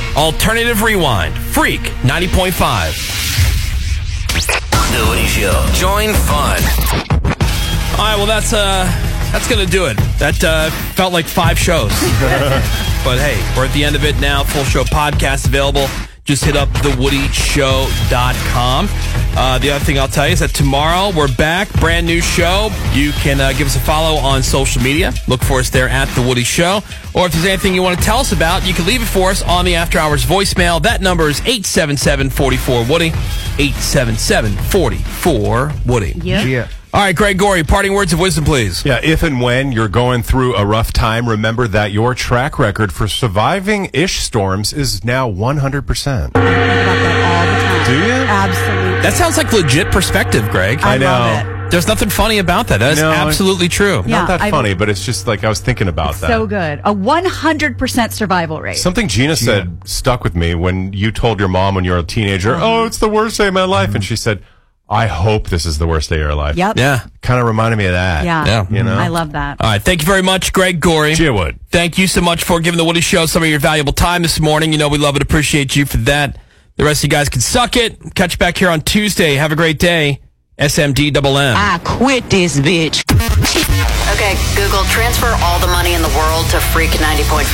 Alternative Rewind. Freak 90.5. The Woody Show. Join fun. All right, well, that's going to do it. That felt like 5 shows. But hey, we're at the end of it now. Full show podcast available. Just hit up thewoodyshow.com. The other thing I'll tell you is that tomorrow we're back. Brand new show. You can give us a follow on social media. Look for us there at The Woody Show. Or if there's anything you want to tell us about, you can leave it for us on the After Hours voicemail. That number is 877-44-WOODY. 877-44-WOODY. Yep. Yeah. All right, Greg Gorey, parting words of wisdom, please. Yeah, if and when you're going through a rough time, remember that your track record for surviving ish storms is now 100%. I think about that all the time. Do you? Absolutely. That sounds like legit perspective, Greg. I know. love it. There's nothing funny about that. That is No, absolutely true. Yeah. Not that I- funny, but it's just like I was thinking about that. So good. A 100% survival rate. Something Gina said stuck with me when you told your mom when you were a teenager, oh, it's the worst day of my life. And she said, I hope this is the worst day of your life. Yep. Yeah. Kind of reminded me of that. Yeah. Yeah. You know? I love that. All right. Thank you very much, Greg Gorey. Gia Wood. Thank you so much for giving the Woody Show some of your valuable time this morning. You know we love and appreciate you for that. The rest of you guys can suck it. Catch you back here on Tuesday. Have a great day. SMDMM. I quit this bitch. Okay, Google, transfer all the money in the world to Freak 90.5.